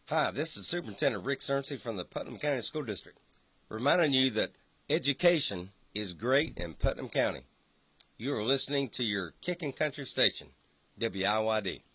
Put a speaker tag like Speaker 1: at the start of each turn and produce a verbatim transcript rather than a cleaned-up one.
Speaker 1: Hi, this is Superintendent Rick Cerncy from the Putnam County School District, reminding you that education is great in Putnam County. You are listening to your Kickin' Country station, W I Y D.